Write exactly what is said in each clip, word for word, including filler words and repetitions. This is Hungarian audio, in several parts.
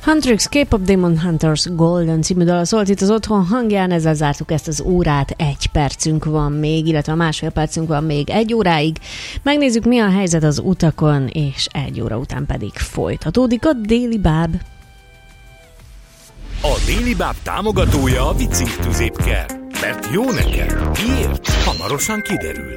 Huntrix, K-pop Demon Hunters Golden című dal szólt itt az Otthon hangján, ezzel zártuk ezt az órát, egy percünk van még, illetve másfél percünk van még egy óráig. Megnézzük, mi a helyzet az utakon, és egy óra után pedig folytatódik a Daily Bab. A Daily Bab támogatója a Vicink Tüzépker, mert jó neked. Miért? Hamarosan kiderül.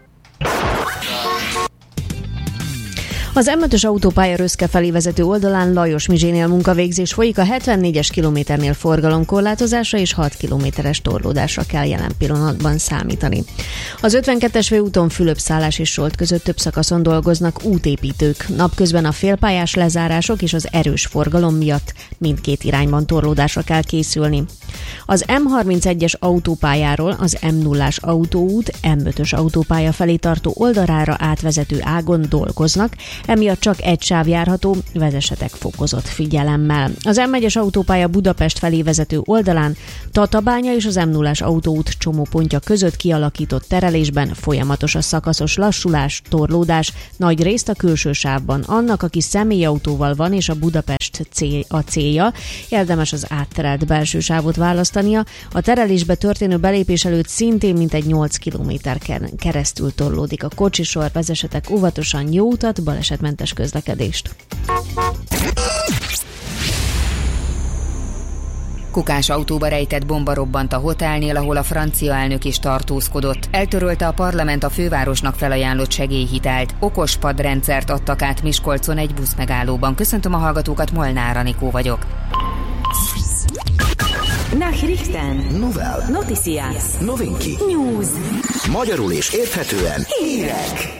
Az em ötös autópálya Röszke felé vezető oldalán Lajos Mizsénél munkavégzés folyik, a hetvennégyes kilométernél forgalomkorlátozásra és hat kilométeres torlódásra kell jelen pillanatban számítani. Az ötvenkettes főúton Fülöp-Szálás és Solt között több szakaszon dolgoznak útépítők. Napközben a félpályás lezárások és az erős forgalom miatt mindkét irányban torlódásra kell készülni. Az em harmincegyes autópályáról az em nullás autóút em ötös autópálya felé tartó oldalára átvezető ágon dolgoznak, emiatt csak egy sáv járható, vezessetek fokozott figyelemmel. Az em egyes autópálya Budapest felé vezető oldalán Tatabánya és az em nullás autóút csomópontja között kialakított terelésben folyamatos a szakaszos lassulás, torlódás, nagy részt a külső sávban. Annak, aki személyautóval van és a Budapest cél, a célja, érdemes az átterelt belső sávot választania. A terelésbe történő belépés előtt szintén mintegy nyolc kilométer keresztül torlódik a kocsisor, vezessetek óvatosan, jó utat, balesetmentes közlekedést. Kukás autóba rejtett bomba robbant a hotelnél, ahol a francia elnök is tartózkodott. Eltörölte a parlament a fővárosnak felajánlott segélyhitelt. Okos padrendszert adtak át Miskolcon egy buszmegállóban. Köszöntöm a hallgatókat, Molnár Anikó vagyok. Nachrichten. Novel. Noticias. Novinki. News. Magyarul és érthetően. Hírek.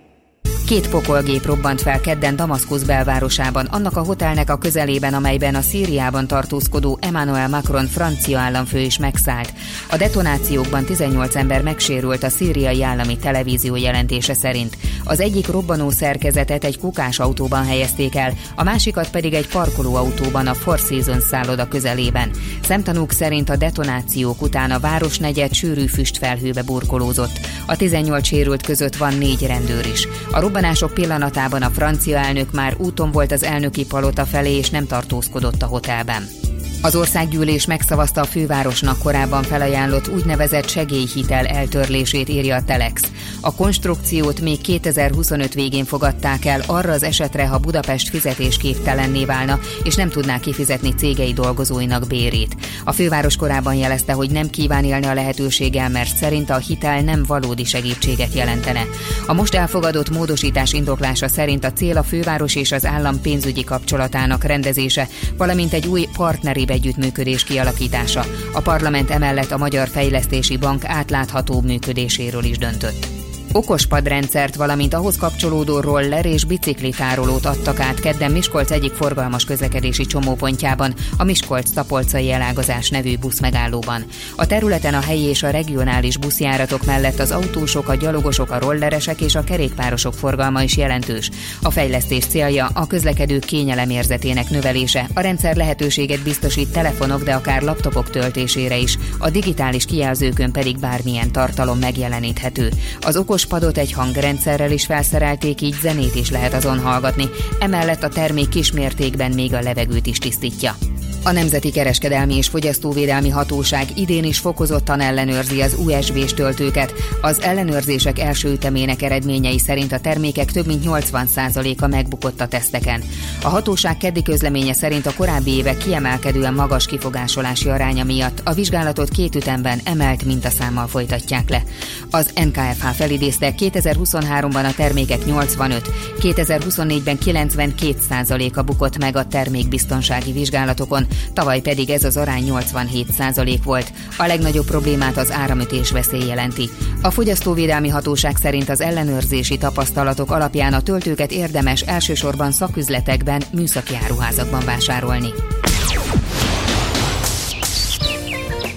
Két pokolgép robbant fel kedden Damaszkusz belvárosában, annak a hotelnek a közelében, amelyben a Szíriában tartózkodó Emmanuel Macron francia államfő is megszállt. A detonációkban tizennyolc ember megsérült, a szíriai állami televízió jelentése szerint. Az egyik robbanó szerkezetet egy kukás autóban helyezték el, a másikat pedig egy parkolóautóban a Four Seasons szálloda közelében. Szemtanúk szerint a detonációk után a városnegyed sűrű füstfelhőbe burkolózott. A tizennyolc sérült között van négy rendőr is. A robbanások pillanatában a francia elnök már úton volt az elnöki palota felé, és nem tartózkodott a hotelben. Az országgyűlés megszavazta a fővárosnak korábban felajánlott úgynevezett segélyhitel eltörlését, írja a Telex. A konstrukciót még kétezer-huszonöt végén fogadták el arra az esetre, ha Budapest fizetésképtelenné válna, és nem tudná kifizetni cégei dolgozóinak bérét. A főváros korábban jelezte, hogy nem kíván élni a lehetőséggel, mert szerint a hitel nem valódi segítséget jelentene. A most elfogadott módosítás indoklása szerint a cél a főváros és az állam pénzügyi kapcsolatának rendezése, valamint egy új partneri együttműködés kialakítása. A parlament emellett a Magyar Fejlesztési Bank átláthatóbb működéséről is döntött. Okospadrendszert, valamint ahhoz kapcsolódó roller és biciklitárolót adtak át kedden Miskolc egyik forgalmas közlekedési csomópontjában, a Miskolc-Tapolcai elágazás nevű buszmegállóban. A területen a helyi és a regionális buszjáratok mellett az autósok, a gyalogosok, a rolleresek és a kerékpárosok forgalma is jelentős. A fejlesztés célja a közlekedők kényelemérzetének növelése. A rendszer lehetőséget biztosít telefonok, de akár laptopok töltésére is, a digitális kijelzőkön pedig bármilyen tartalom megjeleníthető. Az okos padot egy hangrendszerrel is felszerelték, így zenét is lehet azon hallgatni, emellett a termék kismértékben még a levegőt is tisztítja. A Nemzeti Kereskedelmi és Fogyasztóvédelmi Hatóság idén is fokozottan ellenőrzi az u es bés töltőket. Az ellenőrzések első ütemének eredményei szerint a termékek több mint nyolcvan százaléka megbukott a teszteken. A hatóság keddi közleménye szerint a korábbi évek kiemelkedően magas kifogásolási aránya miatt a vizsgálatot két ütemben emelt mintaszámmal folytatják le. Az en ká ef há felidézte, kétezer-huszonháromban a termékek nyolcvanöt, kétezer-huszonnégyben kilencvenkét százaléka bukott meg a termékbiztonsági vizsgálatokon, tavaly pedig ez az arány nyolcvanhét százalék volt. A legnagyobb problémát az áramütés veszély jelenti. A Fogyasztóvédelmi Hatóság szerint az ellenőrzési tapasztalatok alapján a töltőket érdemes elsősorban szaküzletekben, műszaki áruházakban vásárolni.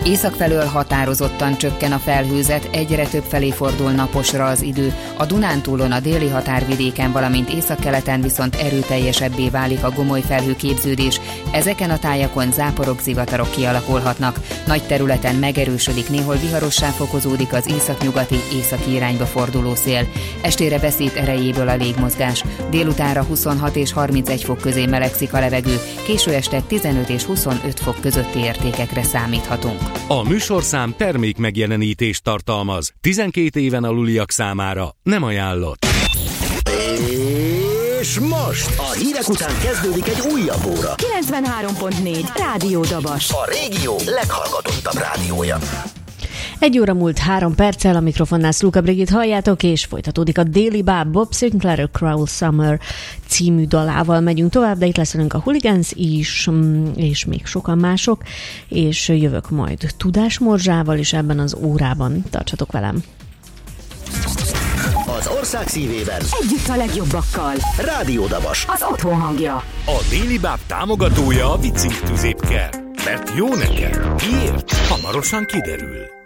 Észak felől határozottan csökken a felhőzet, egyre több felé fordul naposra az idő. A Dunántúlon, a déli határvidéken, valamint északkeleten viszont erőteljesebbé válik a gomoly felhőképződés. Ezeken a tájakon záporok, zivatarok kialakulhatnak. Nagy területen megerősödik, néhol viharossá fokozódik az északnyugati, északi irányba forduló szél. Estére veszít erejéből a légmozgás. Délutánra huszonhat és harmincegy fok közé melegszik a levegő, késő este tizenöt és huszonöt fok közötti értékekre számíthatunk. A műsorszám termék megjelenítést tartalmaz. tizenkét éven aluliak számára nem ajánlott. És most a hírek után kezdődik egy újabb óra. kilencvenhárom pont négy Rádió Dabas. A régió leghallgatottabb rádiója. Egy óra múlt három perccel, a mikrofonnál Szluka Brigit halljátok, és folytatódik a Daily Bab. Bob Sinclair a Cruel Summer című dalával megyünk tovább, de itt lesz velünk a Hooligans is, és még sokan mások, és jövök majd tudásmorzsával is ebben az órában. Tartsatok velem! Az ország szívében Együtt a legjobbakkal. Rádió Dabas. Az otthon hangja. A Daily Bab támogatója a Vicink tüzépker. Mert jó neked. Miért? Hamarosan kiderül.